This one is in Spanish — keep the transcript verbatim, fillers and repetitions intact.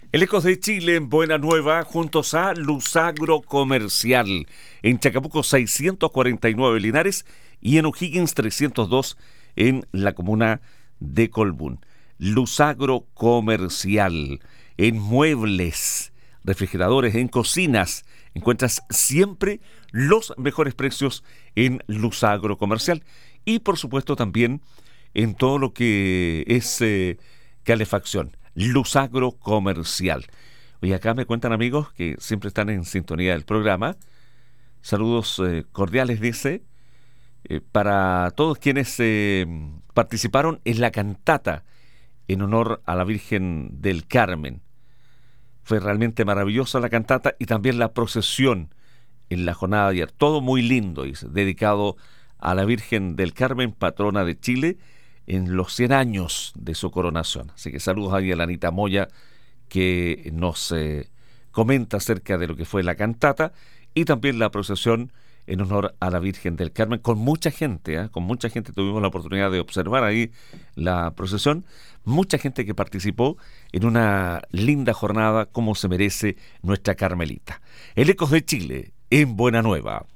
El Ecos de Chile en Buena Nueva, juntos a Lusagro Comercial, en Chacabuco seiscientos cuarenta y nueve Linares y en O'Higgins trescientos dos en la comuna de Colbún. Lusagro Comercial, en muebles, refrigeradores, en cocinas, encuentras siempre los mejores precios en Lusagro Comercial y por supuesto también en todo lo que es eh, calefacción. Lusagro Comercial. Oye, acá me cuentan amigos que siempre están en sintonía del programa. Saludos eh, cordiales, dice, eh, para todos quienes eh, participaron en la cantata en honor a la Virgen del Carmen. Fue realmente maravillosa la cantata y también la procesión en la jornada de ayer. Todo muy lindo, dice, dedicado a la Virgen del Carmen, patrona de Chile, en los cien años de su coronación. Así que saludos ahí a la Anita Moya, que nos eh, comenta acerca de lo que fue la cantata y también la procesión en honor a la Virgen del Carmen, con mucha gente, ¿eh? con mucha gente tuvimos la oportunidad de observar ahí la procesión, mucha gente que participó en una linda jornada como se merece nuestra Carmelita. El Ecos de Chile, en Buena Nueva.